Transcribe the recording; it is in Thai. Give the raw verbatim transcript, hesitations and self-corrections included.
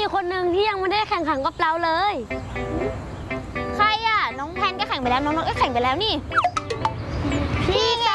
อีกคนหนึ่งที่ยังไม่ได้แข่งขันกับเราเลยใครอ่ะน้องแพนก็แข่งไปแล้วน้องน้องก็แข่งไปแล้วนี่พี่ไง